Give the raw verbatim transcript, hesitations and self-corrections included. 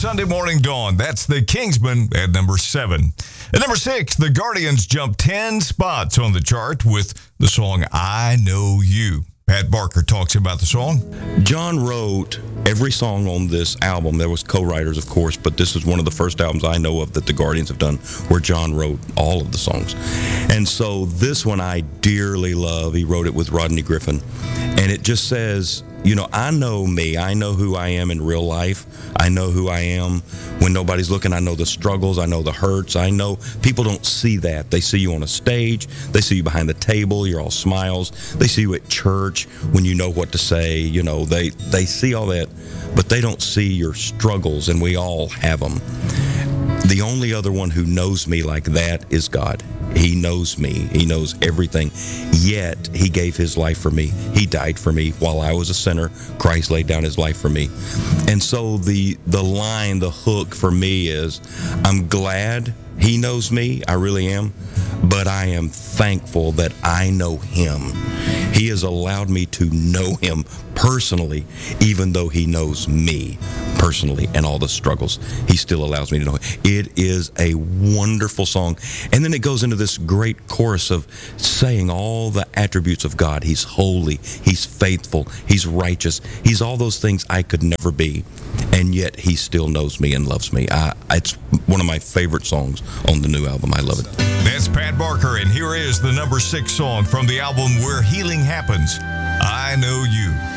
Sunday Morning Dawn. That's the Kingsmen at number seven. At number six, the Guardians jumped ten spots on the chart with the song I Know You. Pat Barker talks about the song. John wrote every song on this album. There was co-writers, of course, but this is one of the first albums I know of that the Guardians have done where John wrote all of the songs. And so this one I dearly love. He wrote it with Rodney Griffin. And it just says, you know, I know me. I know who I am in real life. I know who I am when nobody's looking. I know the struggles. I know the hurts. I know people don't see that. They see you on a stage. They see you behind the table. You're all smiles. They see you at church when you know what to say. You know, they, they see all that, but they don't see your struggles, and we all have them. The only other one who knows me like that is God. He knows me. He knows everything. Yet, he gave his life for me. He died for me. While I was a sinner, Christ laid down his life for me. And so the the line, the hook for me is, I'm glad he knows me. I really am. But I am thankful that I know him. He has allowed me to know him personally, even though he knows me personally and all the struggles. He still allows me to know him. It is a wonderful song. And then it goes into this great chorus of saying all the attributes of God. He's holy. He's faithful. He's righteous. He's all those things I could never be. And yet he still knows me and loves me. I, it's one of my favorite songs on the new album. I love it. That's Pat Barker, and here is the number six song from the album Where Healing Happens, I Know You.